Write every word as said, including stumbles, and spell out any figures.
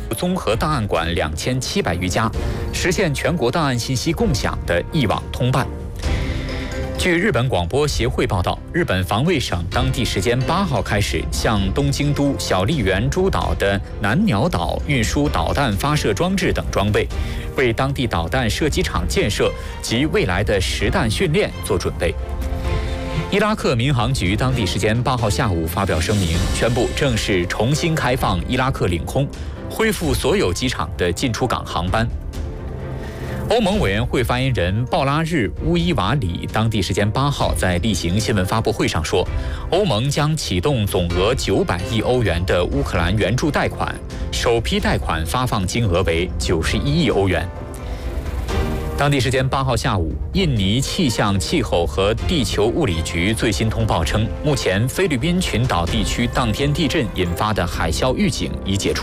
综合档案馆两千七百余家，实现全国档案信息共享的一网通办。据日本广播协会报道，日本防卫省当地时间八号开始向东京都小笠原诸岛的南鸟岛运输导弹发射装置等装备，为当地导弹射击场建设及未来的实弹训练做准备。伊拉克民航局当地时间八号下午发表声明，宣布正式重新开放伊拉克领空，恢复所有机场的进出港航班。欧盟委员会发言人鲍拉日乌伊瓦里当地时间八号在例行新闻发布会上说，欧盟将启动总额九百亿欧元的乌克兰援助贷款，首批贷款发放金额为九十一亿欧元。当地时间八号下午，印尼气象、气候和地球物理局最新通报称，目前菲律宾群岛地区当天地震引发的海啸预警已解除。